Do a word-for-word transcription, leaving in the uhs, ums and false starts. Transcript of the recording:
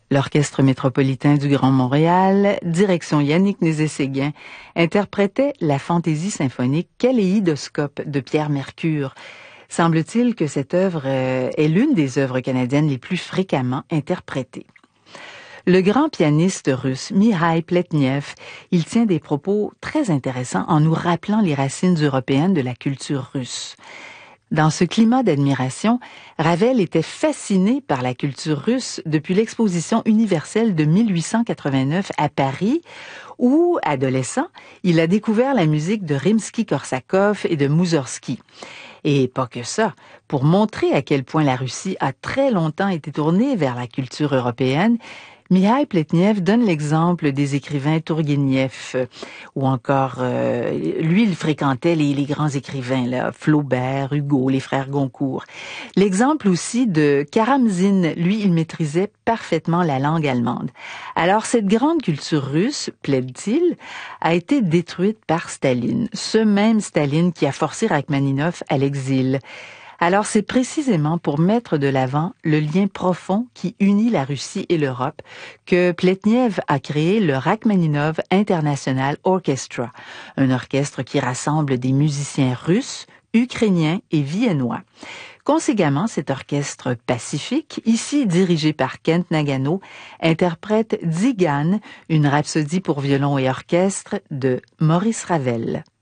L'Orchestre métropolitain du Grand Montréal, direction Yannick Nézet-Séguin, interprétait la fantaisie symphonique Kaléidoscope de Pierre Mercure. Semble-t-il que cette œuvre est l'une des œuvres canadiennes les plus fréquemment interprétées. Le grand pianiste russe Mihai Pletnev, il tient des propos très intéressants en nous rappelant les racines européennes de la culture russe. Dans ce climat d'admiration, Ravel était fasciné par la culture russe depuis l'exposition universelle de mille huit cent quatre-vingt-neuf à Paris, où, adolescent, il a découvert la musique de Rimsky-Korsakov et de Moussorgsky. Et pas que ça, pour montrer à quel point la Russie a très longtemps été tournée vers la culture européenne, Mihai Pletnev donne l'exemple des écrivains Tourguenieff, ou encore, euh, lui, il fréquentait les, les grands écrivains, là, Flaubert, Hugo, les frères Goncourt. L'exemple aussi de Karamzin, lui, il maîtrisait parfaitement la langue allemande. Alors, cette grande culture russe, plaide-t-il, a été détruite par Staline, ce même Staline qui a forcé Rachmaninov à l'exil. Alors c'est précisément pour mettre de l'avant le lien profond qui unit la Russie et l'Europe que Pletnev a créé le Rachmaninov International Orchestra, un orchestre qui rassemble des musiciens russes, ukrainiens et viennois. Conséquemment, cet orchestre pacifique, ici dirigé par Kent Nagano, interprète Tzigane, une rhapsodie pour violon et orchestre de Maurice Ravel.